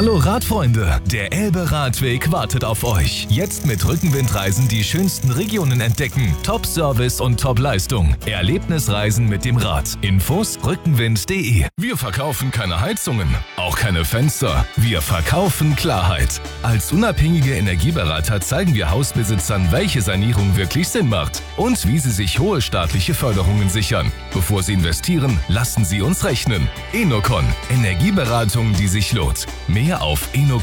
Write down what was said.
Hallo Radfreunde, der Elbe-Radweg wartet auf euch. Jetzt mit Rückenwindreisen die schönsten Regionen entdecken. Top-Service und Top-Leistung. Erlebnisreisen mit dem Rad. Infos rückenwind.de. Wir verkaufen keine Heizungen, auch keine Fenster. Wir verkaufen Klarheit. Als unabhängige Energieberater zeigen wir Hausbesitzern, welche Sanierung wirklich Sinn macht und wie sie sich hohe staatliche Förderungen sichern. Bevor sie investieren, lassen sie uns rechnen. Enocon. Energieberatung, die sich lohnt. Mehr auf